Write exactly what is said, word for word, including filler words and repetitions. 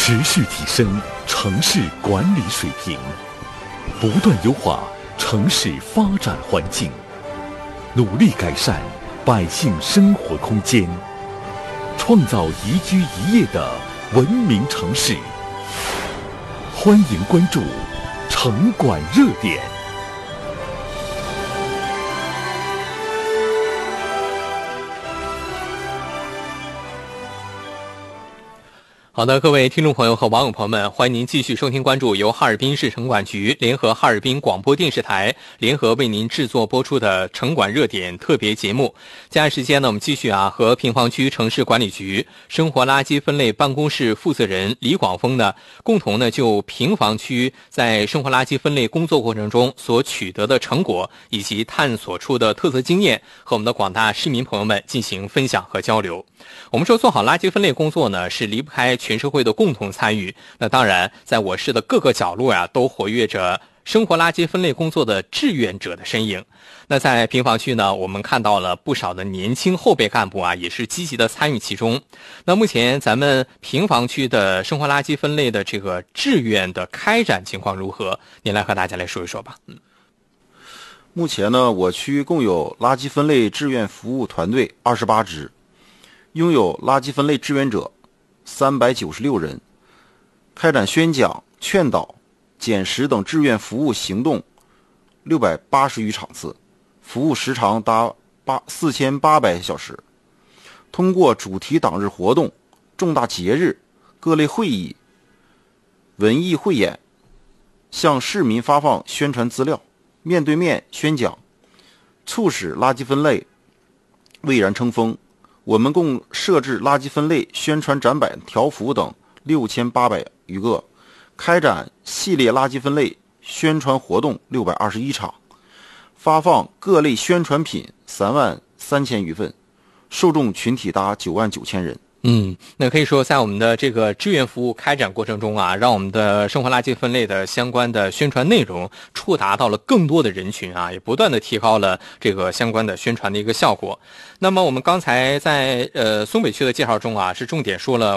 持续提升城市管理水平，不断优化城市发展环境，努力改善百姓生活空间，创造宜居宜业的文明城市。欢迎关注城管热点。 好的，各位听众朋友和网友朋友们，欢迎您继续收听关注由哈尔滨市城管局联合哈尔滨广播电视台联合为您制作播出的城管热点特别节目。接下来时间呢，我们继续啊和平房区城市管理局生活垃圾分类办公室负责人李广峰呢，共同呢就平房区在生活垃圾分类工作过程中所取得的成果以及探索出的特色经验，和我们的广大市民朋友们进行分享和交流。我们说做好垃圾分类工作呢，是离不开全社会的共同参与。那当然，在我市的各个角落啊，都活跃着生活垃圾分类工作的志愿者的身影。那在平房区呢，我们看到了不少的年轻后备干部啊，也是积极的参与其中。那目前咱们平房区的生活垃圾分类的这个志愿的开展情况如何？您来和大家来说一说吧。嗯， 目前呢，我区共有垃圾分类志愿服务团队二十八支。拥有垃圾分类志愿者三百九十六人，开展宣讲、劝导、捡拾等志愿服务行动六百八十余场次，服务时长达四千八百小时。通过主题党日活动、重大节日、各类会议、文艺汇演，向市民发放宣传资料，面对面宣讲，促使垃圾分类蔚然成风。我们共设置垃圾分类宣传展板条幅等六千八百余个，开展系列垃圾分类宣传活动六百二十一场，发放各类宣传品三万三千余份，受众群体达九万九千人。 嗯，那可以说在我们的这个志愿服务开展过程中啊，让我们的生活垃圾分类的相关的宣传内容触达到了更多的人群啊，也不断的提高了这个相关的宣传的一个效果。那么我们刚才在呃松北区的介绍中啊，是重点说了